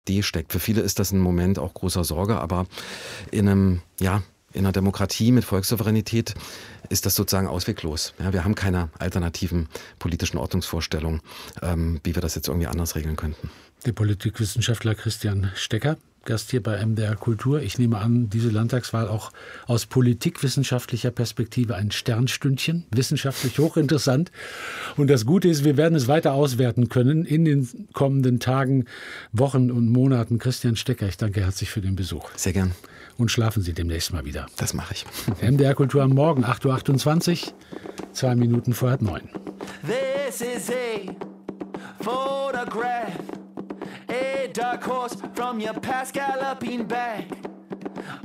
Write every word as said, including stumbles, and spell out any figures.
D steckt. Für viele ist das ein Moment auch großer Sorge, aber in einem, ja, in einer Demokratie mit Volkssouveränität ist das sozusagen ausweglos. Ja, wir haben keine alternativen politischen Ordnungsvorstellungen, ähm, wie wir das jetzt irgendwie anders regeln könnten. Der Politikwissenschaftler Christian Stecker, Gast hier bei M D R Kultur. Ich nehme an, diese Landtagswahl auch aus politikwissenschaftlicher Perspektive ein Sternstündchen, wissenschaftlich hochinteressant. Und das Gute ist, wir werden es weiter auswerten können in den kommenden Tagen, Wochen und Monaten. Christian Stecker, ich danke herzlich für den Besuch. Sehr gern. Und schlafen Sie demnächst mal wieder. Das mache ich. M D R Kultur am Morgen, acht Uhr achtundzwanzig, zwei Minuten vor halb neun. This is a photograph, a dark horse from your past galloping back.